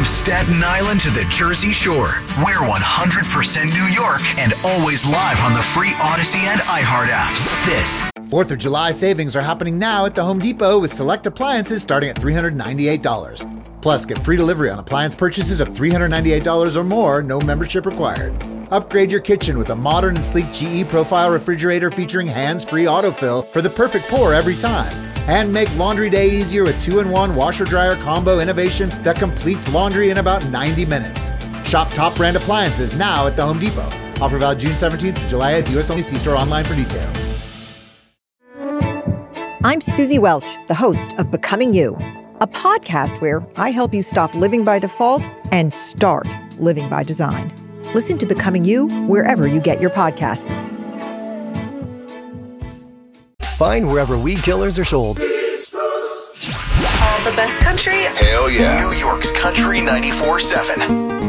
From Staten Island to the Jersey Shore, we're 100% New York and always live on the free Odyssey and iHeart apps. This 4th of July savings are happening now at the Home Depot with select appliances starting at $398. Plus, get free delivery on appliance purchases of $398 or more, no membership required. Upgrade your kitchen with a modern and sleek GE Profile refrigerator featuring hands-free autofill for the perfect pour every time. And make laundry day easier with 2-in-1 washer-dryer combo innovation that completes laundry in about 90 minutes. Shop top brand appliances now at the Home Depot. Offer valid June 17th to July 8th. U.S. only. See store online for details. I'm Susie Welch, the host of Becoming You, a podcast where I help you stop living by default and start living by design. Listen to Becoming You wherever you get your podcasts. Find wherever weed killers are sold. All the best country. Hell yeah. New York's Country 94.7.